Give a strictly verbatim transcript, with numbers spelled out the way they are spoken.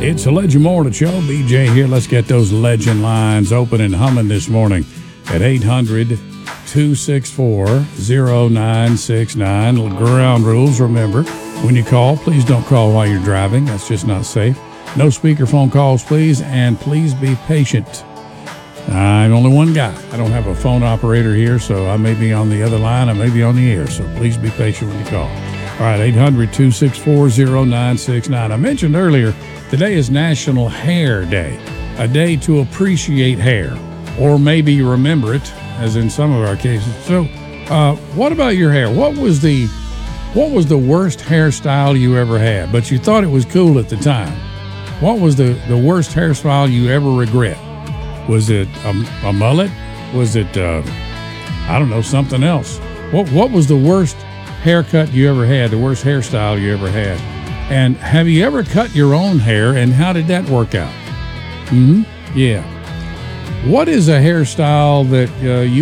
It's a Legend Morning Show. B J here. Let's get those legend lines open and humming this morning at eight hundred, two six four, oh nine six nine. Ground rules, remember. When you call, please don't call while you're driving. That's just not safe. No speakerphone calls, please, and please be patient. I'm only one guy. I don't have a phone operator here, so I may be on the other line. I may be on the air, so please be patient when you call. All right, eight hundred, two six four, oh nine six nine. I mentioned earlier, today is National Hair Day, a day to appreciate hair, or maybe remember it, as in some of our cases. So, uh, what about your hair? What was the what was the worst hairstyle you ever had, but you thought it was cool at the time? What was the, the worst hairstyle you ever regret? Was it a, a mullet? Was it, uh, I don't know, something else? What What was the worst haircut you ever had, the worst hairstyle you ever had? And have you ever cut your own hair, and how did that work out? Mm-hmm. Yeah. What is a hairstyle that uh, you